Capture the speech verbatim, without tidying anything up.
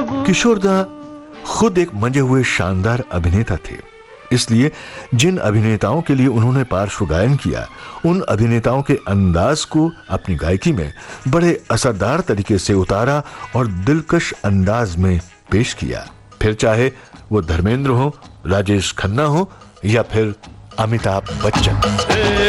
किशोरदा खुद एक मंजे हुए शानदार अभिनेता थे, इसलिए जिन अभिनेताओं के लिए उन्होंने पार्श्व गायन किया, उन अभिनेताओं के अंदाज को अपनी गायकी में बड़े असरदार तरीके से उतारा और दिलकश अंदाज में पेश किया। फिर चाहे वो धर्मेंद्र हो, राजेश खन्ना हो या फिर अमिताभ बच्चन।